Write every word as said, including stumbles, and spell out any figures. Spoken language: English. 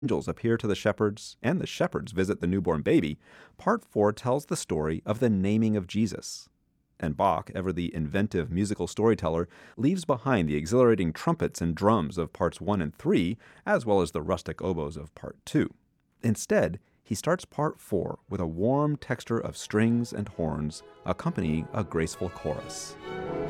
angels appear to the shepherds and the shepherds visit the newborn baby, part four tells the story of the naming of Jesus. And Bach, ever the inventive musical storyteller, leaves behind the exhilarating trumpets and drums of parts one and three, as well as the rustic oboes of part two. Instead, he starts part four with a warm texture of strings and horns accompanying a graceful chorus.